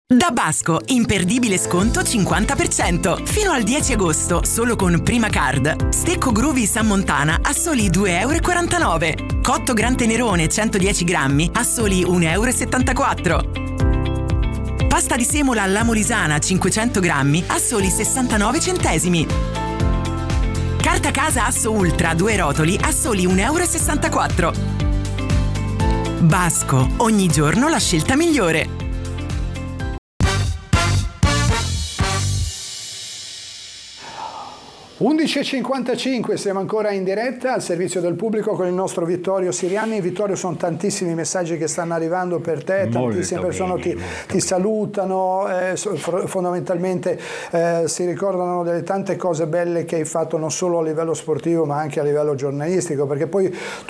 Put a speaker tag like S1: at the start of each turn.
S1: Da Basco, imperdibile sconto 50%. Fino al 10 agosto, solo con Prima Card. Stecco Gruvi San Montana a soli 2,49 €. Cotto Gran Tenerone 110 grammi a soli 1,74 €. Pasta di semola alla Molisana 500 grammi a soli 69 centesimi. Carta casa Asso Ultra 2 rotoli a soli 1,64 €. Basco, ogni giorno la scelta migliore.
S2: 11:55, siamo ancora in diretta al servizio del pubblico con il nostro Vittorio Siriani. Vittorio, sono tantissimi messaggi che stanno arrivando per te, tantissime persone ti salutano, fondamentalmente si ricordano delle tante cose belle che hai fatto non solo a livello sportivo ma anche a livello giornalistico, perché poi